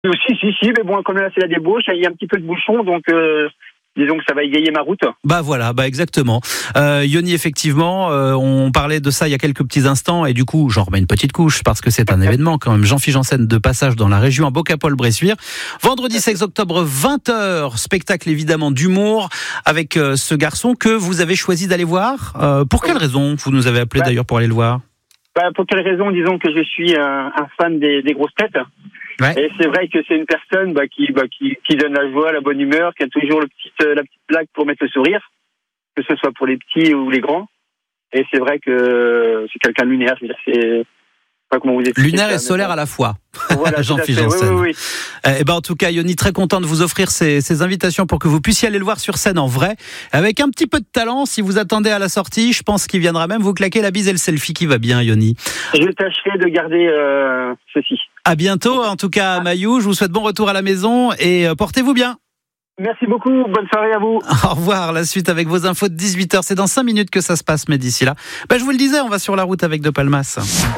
Si, mais bon, comme là c'est la débauche, il y a un petit peu de bouchon, donc disons que ça va égayer ma route. Voilà, exactement. Yoni, effectivement, on parlait de ça il y a quelques petits instants, et du coup, j'en remets une petite couche, parce que c'est un événement quand même. Jean-Philippe Janssen de passage dans la région, à Bocapol-Bressuire. Vendredi 16 octobre, 20h, spectacle évidemment d'humour, avec ce garçon que vous avez choisi d'aller voir. Pour quelle raison vous nous avez appelé d'ailleurs pour aller le voir? Pour quelle raison? Disons que je suis un fan des grosses têtes. Ouais. Et c'est vrai que c'est une personne qui donne la joie, la bonne humeur, qui a toujours la petite blague pour mettre le sourire, que ce soit pour les petits ou les grands. Et c'est vrai que c'est quelqu'un de lunaire. Je veux dire, c'est pas comment vous expliquer. Lunaire et solaire à la fois. Voilà, Jean-Philippe Janssen. Oui. En tout cas, Yoni, très content de vous offrir ces invitations pour que vous puissiez aller le voir sur scène en vrai. Avec un petit peu de talent, si vous attendez à la sortie, je pense qu'il viendra même vous claquer la bise et le selfie qui va bien, Yoni. Je tâcherai de garder ceci. À bientôt, en tout cas, à Mailloux. Je vous souhaite bon retour à la maison et portez-vous bien. Merci beaucoup, bonne soirée à vous. Au revoir, la suite avec vos infos de 18h. C'est dans 5 minutes que ça se passe, mais d'ici là, je vous le disais, on va sur la route avec De Palmas.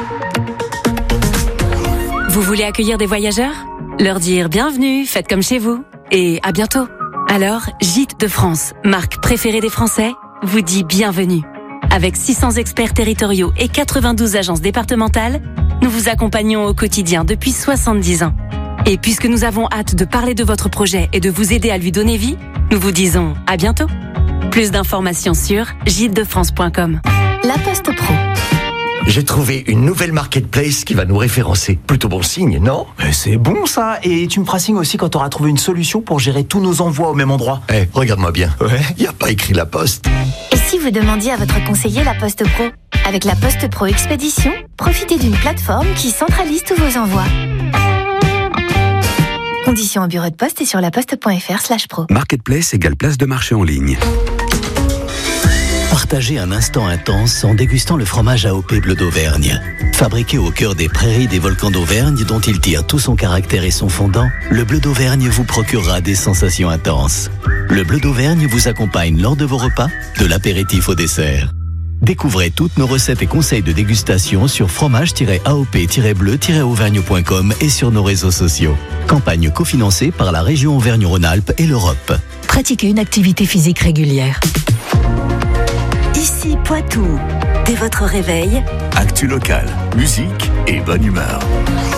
Vous voulez accueillir des voyageurs? Leur dire bienvenue, faites comme chez vous et à bientôt. Alors, Gîtes de France, marque préférée des Français, vous dit bienvenue. Avec 600 experts territoriaux et 92 agences départementales, nous vous accompagnons au quotidien depuis 70 ans. Et puisque nous avons hâte de parler de votre projet et de vous aider à lui donner vie, nous vous disons à bientôt. Plus d'informations sur gitesdefrance.com. La Poste Pro. J'ai trouvé une nouvelle marketplace qui va nous référencer. Plutôt bon signe, non? C'est bon ça. Et tu me feras signe aussi quand tu auras trouvé une solution pour gérer tous nos envois au même endroit. Regarde-moi bien. Ouais. Y a pas écrit La Poste. Et si vous demandiez à votre conseiller La Poste Pro? Avec La Poste Pro Expédition, profitez d'une plateforme qui centralise tous vos envois. Conditions au bureau de poste et sur laposte.fr/pro. Marketplace égale place de marché en ligne. Partagez un instant intense en dégustant le fromage AOP Bleu d'Auvergne. Fabriqué au cœur des prairies des volcans d'Auvergne dont il tire tout son caractère et son fondant, le Bleu d'Auvergne vous procurera des sensations intenses. Le Bleu d'Auvergne vous accompagne lors de vos repas, de l'apéritif au dessert. Découvrez toutes nos recettes et conseils de dégustation sur fromage-aop-bleu-auvergne.com et sur nos réseaux sociaux. Campagne cofinancée par la région Auvergne-Rhône-Alpes et l'Europe. Pratiquez une activité physique régulière. Ici Poitou. Dès votre réveil, actu locale, musique et bonne humeur.